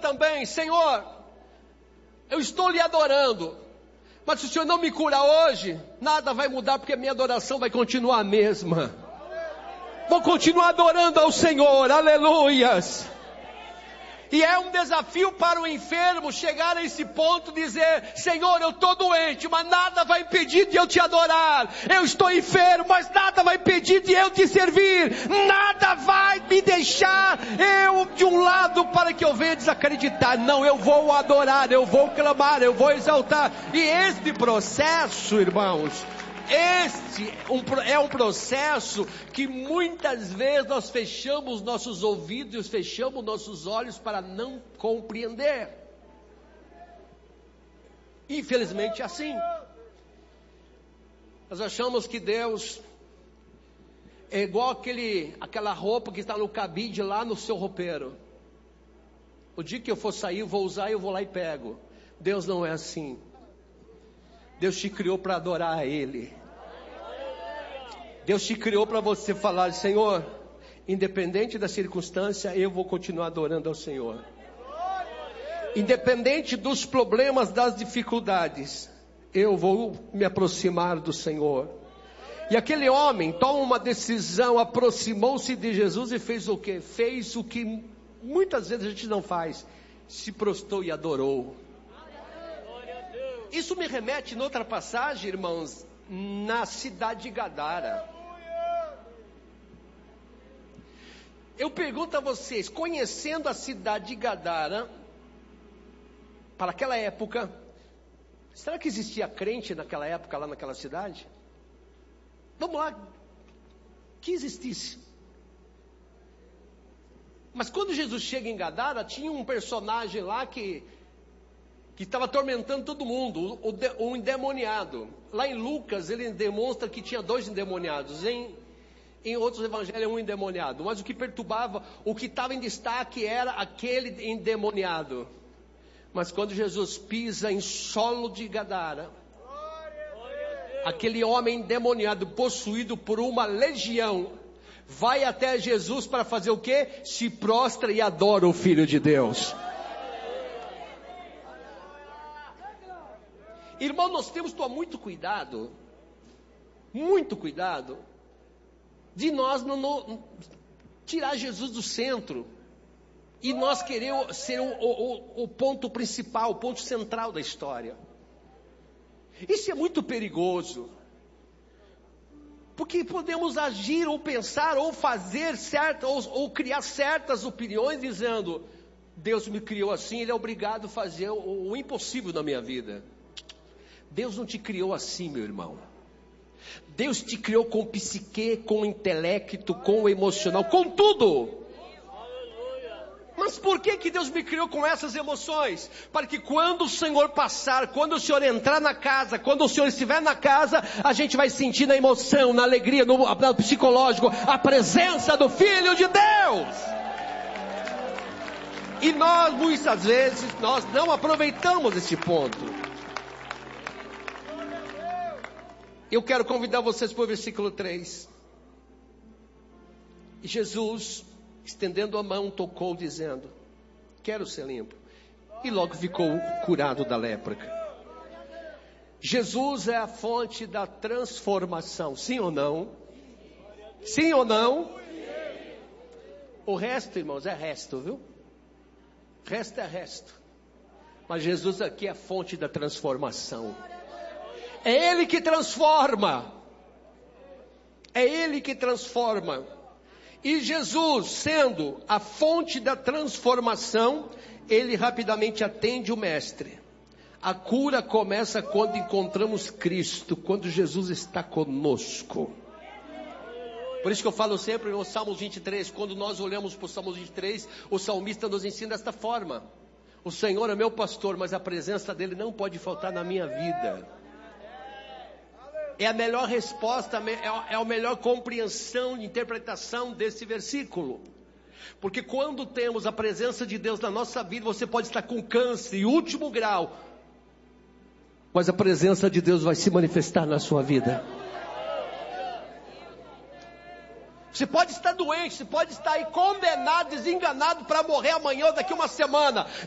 também: Senhor, eu estou lhe adorando, mas se o Senhor não me curar hoje, nada vai mudar, porque a minha adoração vai continuar a mesma. Vou continuar adorando ao Senhor, aleluias. E é um desafio para o enfermo chegar a esse ponto, dizer: Senhor, eu estou doente, mas nada vai impedir de eu te adorar. Eu estou enfermo, mas nada vai impedir de eu te servir. Nada vai me deixar eu de um lado para que eu venha desacreditar. Não, eu vou adorar, eu vou clamar, eu vou exaltar. E este processo, irmãos, este é um processo que muitas vezes nós fechamos nossos ouvidos, fechamos nossos olhos para não compreender. Infelizmente é assim. Nós achamos que Deus é igual aquela roupa que está no cabide lá no seu roupeiro. O dia que eu for sair, eu vou usar, eu vou lá e pego. Deus não é assim. Deus te criou para adorar a Ele. Deus te criou para você falar: Senhor, independente da circunstância, eu vou continuar adorando ao Senhor. Independente dos problemas, das dificuldades, eu vou me aproximar do Senhor. E aquele homem toma uma decisão, aproximou-se de Jesus e fez o quê? Fez o que muitas vezes a gente não faz: se prostrou e adorou. Isso me remete, em outra passagem, irmãos, na cidade de Gadara. Eu pergunto a vocês, conhecendo a cidade de Gadara, para aquela época, será que existia crente naquela época, lá naquela cidade? Vamos lá, que existisse. Mas quando Jesus chega em Gadara, tinha um personagem lá que estava atormentando todo mundo, o endemoniado. Lá em Lucas, ele demonstra que tinha 2 endemoniados. Em outros evangelhos, um endemoniado. Mas o que perturbava, o que estava em destaque era aquele endemoniado. Mas quando Jesus pisa em solo de Gadara, aquele homem endemoniado, possuído por uma legião, vai até Jesus para fazer o quê? Se prostra e adora o Filho de Deus. Irmão, nós temos que tomar muito cuidado, de nós não tirar Jesus do centro, e nós querer ser o ponto principal, o ponto central da história. Isso é muito perigoso, porque podemos agir, ou pensar, ou fazer ou criar certas opiniões, dizendo: Deus me criou assim, Ele é obrigado a fazer o impossível na minha vida. Deus não te criou assim, meu irmão. Deus te criou com psique, com intelecto, com emocional, com tudo. Mas por que Deus me criou com essas emoções? Para que quando o Senhor passar, quando o Senhor entrar na casa, quando o Senhor estiver na casa, a gente vai sentir na emoção, na alegria, no psicológico, a presença do Filho de Deus. E nós, muitas vezes, nós não aproveitamos esse ponto. Eu quero convidar vocês para o versículo 3. E Jesus, estendendo a mão, tocou, dizendo: quero ser limpo. E logo ficou curado da lepra. Jesus é a fonte da transformação, sim ou não? Sim ou não? O resto, irmãos, é resto, viu? Resto é resto. Mas Jesus aqui é a fonte da transformação. É Ele que transforma. É Ele que transforma. E Jesus, sendo a fonte da transformação, Ele rapidamente atende o Mestre. A cura começa quando encontramos Cristo, quando Jesus está conosco. Por isso que eu falo sempre no Salmo 23, quando nós olhamos para o Salmo 23, o salmista nos ensina desta forma: o Senhor é meu pastor, mas a presença dEle não pode faltar na minha vida. É a melhor resposta, é a melhor compreensão, interpretação desse versículo. Porque quando temos a presença de Deus na nossa vida, você pode estar com câncer em último grau, mas a presença de Deus vai se manifestar na sua vida. Você pode estar doente, você pode estar aí condenado, desenganado para morrer amanhã ou daqui uma semana.